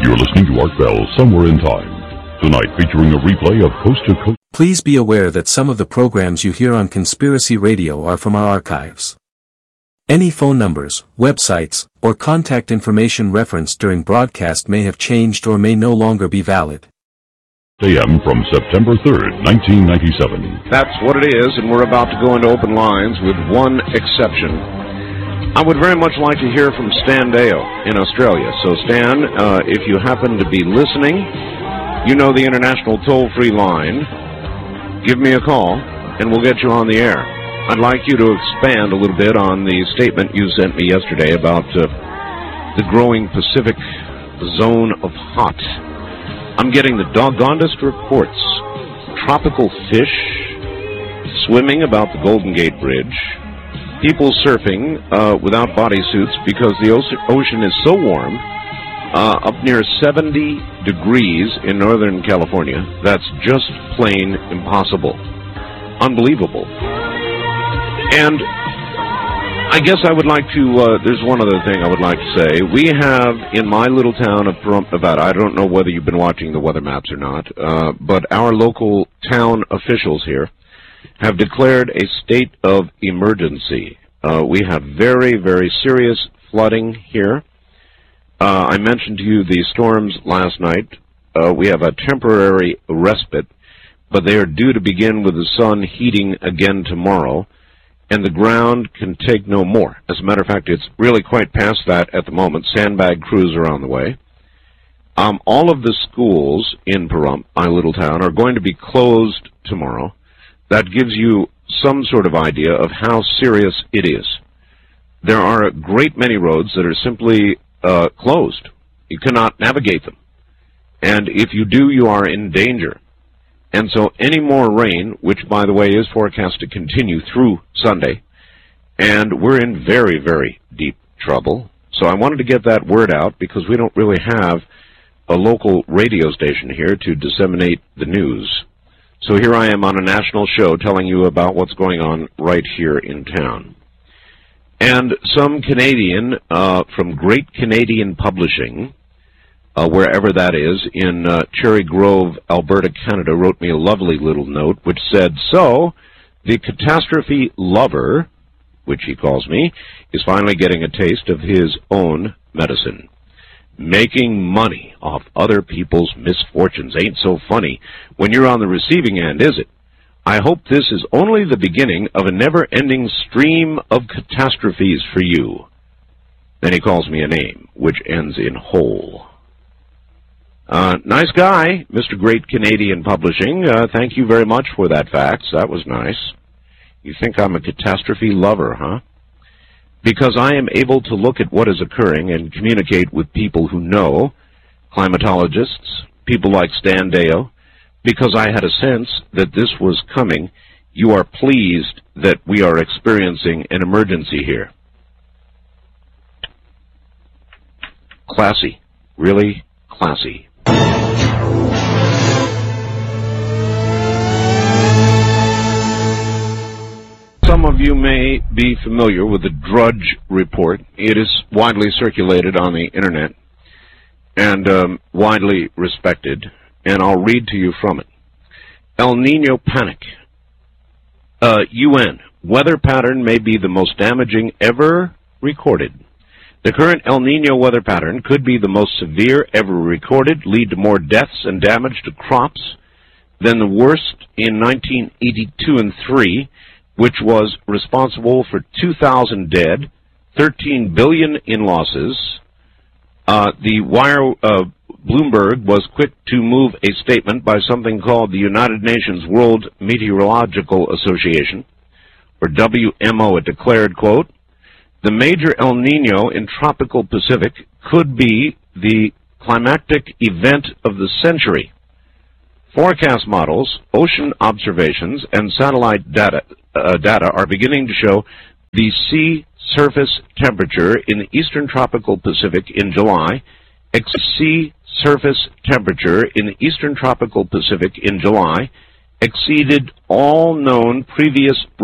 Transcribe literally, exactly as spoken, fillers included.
You're listening to Art Bell Somewhere in Time. Tonight featuring a replay of Coast to Coast. Please be aware that some of the programs you hear on Conspiracy Radio are from our archives. Any phone numbers, websites, or contact information referenced during broadcast may have changed or may no longer be valid. A M from September third, nineteen ninety-seven. That's what it is, and we're about to go into open lines with one exception. I would very much like to hear from Stan Deyo in Australia. So, Stan, uh, if you happen to be listening, you know the international toll-free line. Give me a call, and we'll get you on the air. I'd like you to expand a little bit on the statement you sent me yesterday about uh, the growing Pacific zone of hot. I'm getting the doggonedest reports. Tropical fish swimming about the Golden Gate Bridge. People surfing uh, without bodysuits because the ocean is so warm, uh, up near seventy degrees in Northern California. That's just plain impossible. Unbelievable. And I guess I would like to, uh, there's one other thing I would like to say. We have in my little town of Pahrump, Nevada, I don't know whether you've been watching the weather maps or not, uh, but our local town officials here have declared a state of emergency. Uh, we have very, very serious flooding here. Uh, I mentioned to you the storms last night. Uh, we have a temporary respite, but they are due to begin with the sun heating again tomorrow, and the ground can take no more. As a matter of fact, it's really quite past that at the moment. Sandbag crews are on the way. Um, all of the schools in Pahrump, my little town, are going to be closed tomorrow. That gives you some sort of idea of how serious it is. There are a great many roads that are simply uh, closed. You cannot navigate them. And if you do, you are in danger. And so any more rain, which, by the way, is forecast to continue through Sunday, and we're in very, very deep trouble. So I wanted to get that word out because we don't really have a local radio station here to disseminate the news. So here I am on a national show telling you about what's going on right here in town. And some Canadian uh, from Great Canadian Publishing, uh, wherever that is, in uh, Cherry Grove, Alberta, Canada, wrote me a lovely little note which said, so, the catastrophe lover, which he calls me, is finally getting a taste of his own medicine. Making money off other people's misfortunes ain't so funny when you're on the receiving end, is it? I hope this is only the beginning of a never-ending stream of catastrophes for you. Then he calls me a name, which ends in hole. Uh, nice guy, Mister Great Canadian Publishing. Uh, thank you very much for that fax. That was nice. You think I'm a catastrophe lover, huh? Because I am able to look at what is occurring and communicate with people who know, climatologists, people like Stan Deyo, because I had a sense that this was coming. You are pleased that we are experiencing an emergency here. Classy. Really classy. Some of you may be familiar with the Drudge Report. It is widely circulated on the Internet and um, widely respected, and I'll read to you from it. El Nino panic. Uh, U N. Weather pattern may be the most damaging ever recorded. The current El Nino weather pattern could be the most severe ever recorded, lead to more deaths and damage to crops than the worst in nineteen eighty-two and three, which was responsible for two thousand dead, thirteen billion dollars in losses. Uh, the Wire, uh, Bloomberg was quick to move a statement by something called the United Nations World Meteorological Association, or W M O. It declared, quote, the major El Nino in tropical Pacific could be the climactic event of the century. Forecast models, ocean observations, and satellite data Uh, data are beginning to show the sea surface temperature in the eastern tropical Pacific in July, ex sea surface temperature in the eastern tropical Pacific in July exceeded all known previous